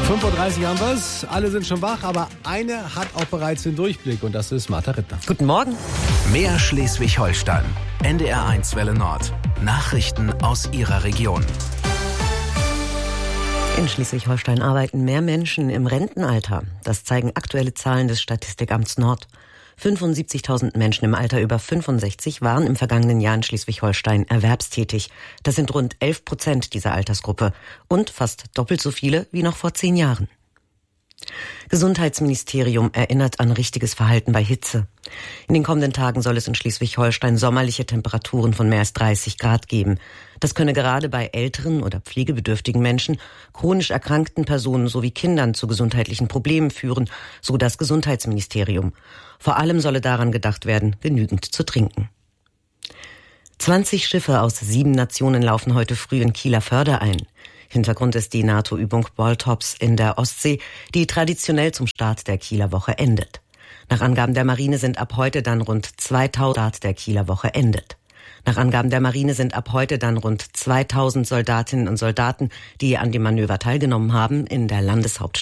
5:30 Uhr haben wir es. Alle sind schon wach, aber eine hat auch bereits den Durchblick und das ist Martha Rittner. Guten Morgen. Mehr Schleswig-Holstein. NDR1 Welle Nord. Nachrichten aus Ihrer Region. In Schleswig-Holstein arbeiten mehr Menschen im Rentenalter. Das zeigen aktuelle Zahlen des Statistikamts Nord. 75.000 Menschen im Alter über 65 waren im vergangenen Jahr in Schleswig-Holstein erwerbstätig. Das sind rund 11% dieser Altersgruppe und fast doppelt so viele wie noch vor 10 Jahren. Gesundheitsministerium erinnert an richtiges Verhalten bei Hitze. In den kommenden Tagen soll es in Schleswig-Holstein sommerliche Temperaturen von mehr als 30 Grad geben. Das könne gerade bei älteren oder pflegebedürftigen Menschen, chronisch erkrankten Personen sowie Kindern zu gesundheitlichen Problemen führen, so das Gesundheitsministerium. Vor allem solle daran gedacht werden, genügend zu trinken. 20 Schiffe aus 7 Nationen laufen heute früh in Kieler Förde ein. Hintergrund ist die NATO-Übung Baltops in der Ostsee, die traditionell zum Start der Kieler Woche endet. Nach Angaben der Marine sind ab heute dann rund 2000 Soldatinnen und Soldaten, die an dem Manöver teilgenommen haben, in der Landeshauptstadt